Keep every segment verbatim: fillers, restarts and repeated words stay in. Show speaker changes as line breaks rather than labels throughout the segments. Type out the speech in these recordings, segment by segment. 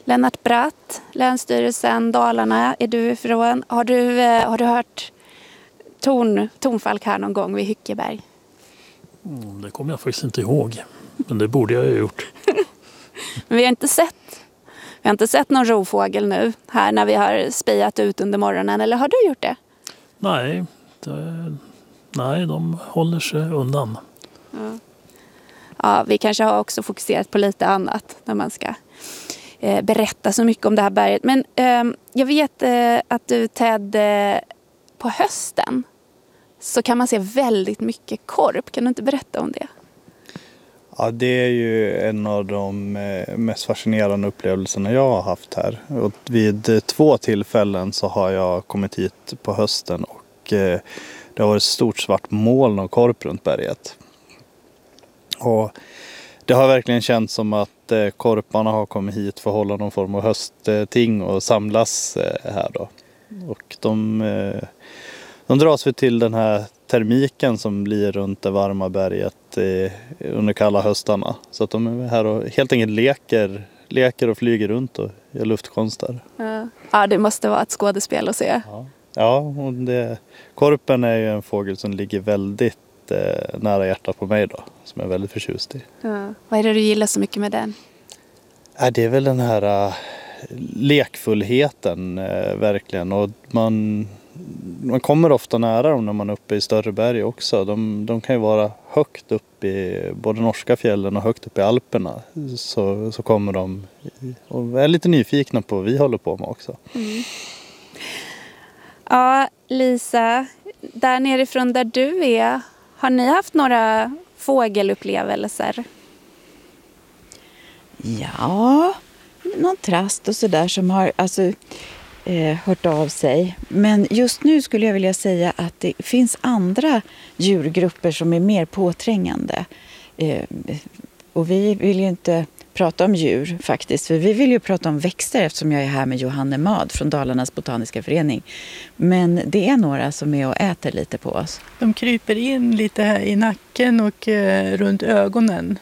Lennart Bratt, Länsstyrelsen Dalarna är du ifrån. Har du, eh, har du hört ton, tonfalk här någon gång vid Hyckeberg?
Mm, det kommer jag faktiskt inte ihåg. Men det borde jag ju ha gjort.
Men vi har inte sett Vi har inte sett någon rovfågel nu här när vi har spejat ut under morgonen. Eller har du gjort det?
Nej, det, nej de håller sig undan.
Ja. Ja, vi kanske har också fokuserat på lite annat när man ska eh, berätta så mycket om det här berget. Men eh, jag vet eh, att du, Ted, eh, på hösten så kan man se väldigt mycket korp. Kan du inte berätta om det?
Ja, det är ju en av de mest fascinerande upplevelserna jag har haft här. Och vid två tillfällen så har jag kommit hit på hösten och det har varit ett stort svart moln av korp runt berget. Och det har verkligen känts som att korparna har kommit hit för att hålla någon form av höstting och samlas här då. Och de, de dras vi till den här termiken som blir runt det varma berget eh, under kalla höstarna. Så att de är här och helt enkelt leker, leker och flyger runt och gör luftkonster.
Ja, ja det måste vara ett skådespel att se.
Ja, ja och det, korpen är ju en fågel som ligger väldigt eh, nära hjärtat på mig då. Som jag är väldigt förtjust i.
Ja. Vad är det du gillar så mycket med den?
Ja, det är väl den här uh, lekfullheten uh, verkligen. Och man... Man kommer ofta nära dem när man är uppe i större berg också. De, de kan ju vara högt upp i både norska fjällen och högt upp i Alperna. Så, så kommer de och är lite nyfikna på vad vi håller på med också.
Mm. Ja, Lisa, där nerifrån där du är, har ni haft några fågelupplevelser?
Ja, någon trast och sådär som har... Alltså, Eh, hört av sig. Men just nu skulle jag vilja säga att det finns andra djurgrupper som är mer påträngande. Eh, och vi vill ju inte prata om djur faktiskt, för vi vill ju prata om växter eftersom jag är här med Johanne Mad från Dalarnas botaniska förening. Men det är några som är och äter lite på oss.
De kryper in lite här i nacken och eh, runt ögonen.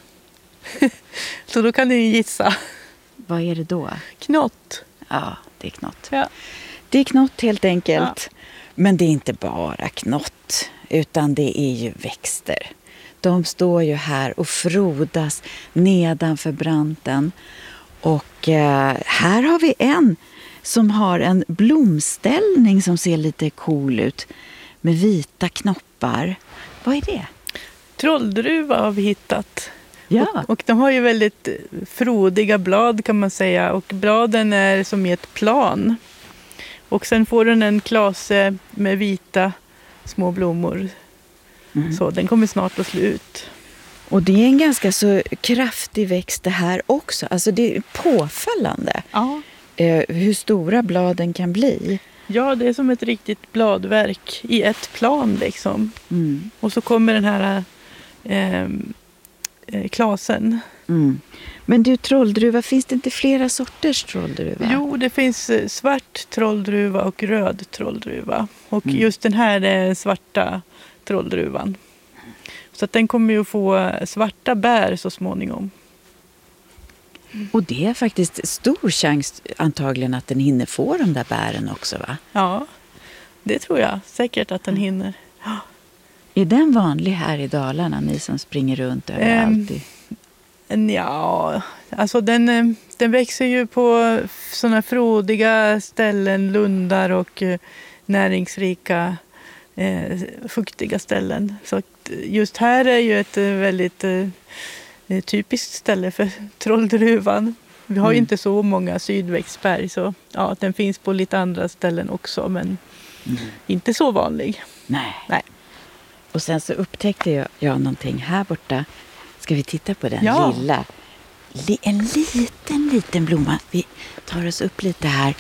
Så då kan ni gissa.
Vad är det då?
Knott.
Ja, det är knott.
Ja.
Det är knott helt enkelt.
Ja.
Men det är inte bara knott, utan det är ju växter. De står ju här och frodas nedanför branten. Och eh, här har vi en som har en blomställning som ser lite cool ut. Med vita knoppar. Vad är det?
Trolldruva har vi hittat.
Ja.
Och, och de har ju väldigt frodiga blad kan man säga. Och bladen är som i ett plan. Och sen får den en klase med vita små blommor. Mm. Så den kommer snart att slå ut.
Och det är en ganska så kraftig växt det här också. Alltså det är påfallande
ja.
eh, hur stora bladen kan bli.
Ja, det är som ett riktigt bladverk i ett plan liksom.
Mm.
Och så kommer den här eh, eh, klasen.
Mm. Men du, trolldruva, finns det inte flera sorters trolldruva?
Jo, det finns svart trolldruva och röd trolldruva. Och
mm.
just den här är svarta trolldruvan. Så att den kommer ju få svarta bär så småningom.
Mm. Och det är faktiskt stor chans antagligen att den hinner få de där bären också, va?
Ja, det tror jag. Säkert att den hinner. Ja.
Är den vanlig här i Dalarna, ni som springer runt överallt?
Um, ja, alltså den, den växer ju på sådana frodiga ställen, lundar och näringsrika eh, fuktiga ställen. Så att just här är ju ett väldigt eh, typiskt ställe för trolldruvan. Vi har mm. ju inte så många sydväxtberg, så ja, den finns på lite andra ställen också, men mm. inte så vanlig.
Nej.
Nej.
Och sen så upptäckte jag, jag någonting här borta. Ska vi titta på den
ja.
lilla? En liten, liten blomma. Vi tar oss upp lite här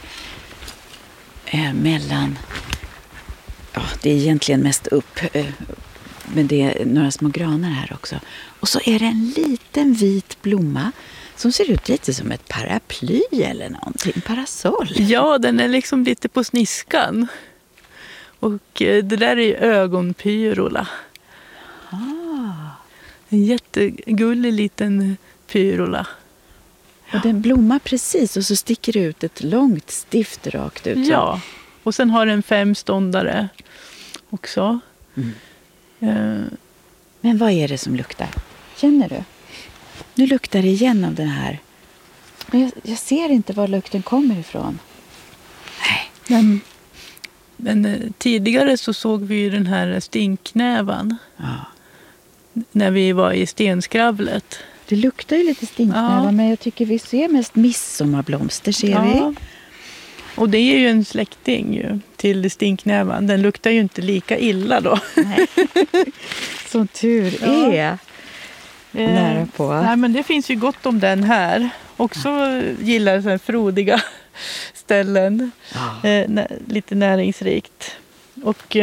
eh, mellan... Ja, det är egentligen mest upp. Eh, men det är några små granar här också. Och så är det en liten vit blomma som ser ut lite som ett paraply eller någonting. Parasoll.
Ja, den är liksom lite på sniskan. Och eh, det där är ju ögonpyrola.
Ah.
En jättegullig liten pyrola.
Och den blommar precis och så sticker det ut ett långt stift rakt ut. Så.
Ja, och sen har den fem ståndare också.
Mm.
Eh,
Men vad är det som luktar? Känner du? Nu luktar det igen av den här. Men jag, jag ser inte var lukten kommer ifrån. Nej.
men, men eh, tidigare så såg vi ju den här stinknävan
Ja.
när vi var i stenskravlet.
Det luktar ju lite stinknäva,
Ja.
men jag tycker vi ser mest midsommarblomster, ser vi.
Och det är ju en släkting ju, till stinknävan. Den luktar ju inte lika illa då.
Nej. Som tur
Ja.
är. Nära på.
Nej, men det finns ju gott om den här. Också gillar så här frodiga ställen.
Ja.
Eh, nä- lite näringsrikt. Och